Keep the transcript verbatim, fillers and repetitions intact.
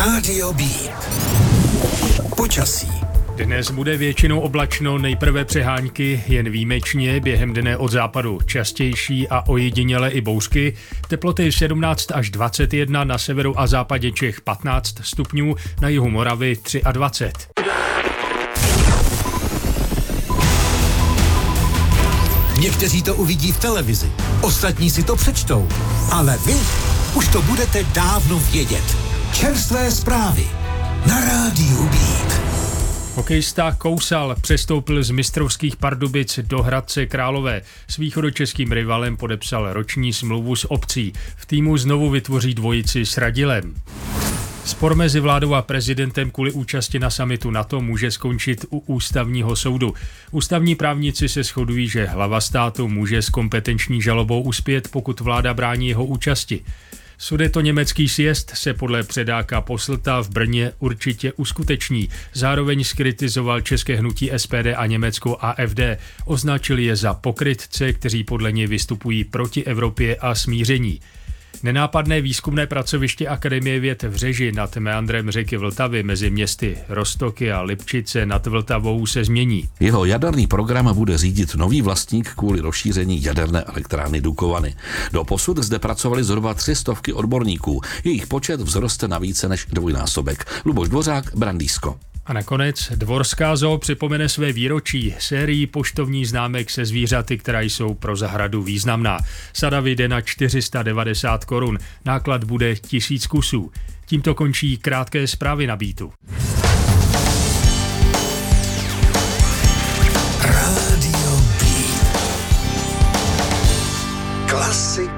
Rádio B. Počasí. Dnes bude většinou oblačno, nejprve přehánky, jen výjimečně, během dne od západu častější a ojediněle i bouřky. Teploty sedmnáct až dvacet jedna, na severu a západě Čech patnáct stupňů, na jihu Moravy dvacet tři. Někteří to uvidí v televizi, ostatní si to přečtou, ale vy už to budete dávno vědět. Čerstvé zprávy na Rádiu Beat. Hokejista Kousal přestoupil z mistrovských Pardubic do Hradce Králové. S východočeským rivalem podepsal roční smlouvu s opcí. V týmu znovu vytvoří dvojici s Radilem. Spor mezi vládou a prezidentem kvůli účasti na summitu NATO může skončit u ústavního soudu. Ústavní právníci se shodují, že hlava státu může s kompetenční žalobou uspět, pokud vláda brání jeho účasti. Sudetoněmecký sjezd se podle předáka Posselta v Brně určitě uskuteční. Zároveň skritizoval české hnutí S P D a německou A F D. Označil je za pokrytce, kteří podle něj vystupují proti Evropě a smíření. Nenápadné výzkumné pracoviště Akademie věd v Řeži nad meandrem řeky Vltavy mezi městy Roztoky a Lipčice nad Vltavou se změní. Jeho jaderný program bude řídit nový vlastník kvůli rozšíření jaderné elektrárny Dukovany. Doposud zde pracovali zhruba tři stovky odborníků. Jejich počet vzroste na více než dvojnásobek. Luboš Dvořák, Brandýsko. A nakonec Dvorská zoo připomene své výročí sérií poštovních známek se zvířaty, která jsou pro zahradu významná. Sada vyjde na čtyři sta devadesát korun, náklad bude tisíc kusů. Tímto končí krátké zprávy na Beatu. Rádio B. Klasik.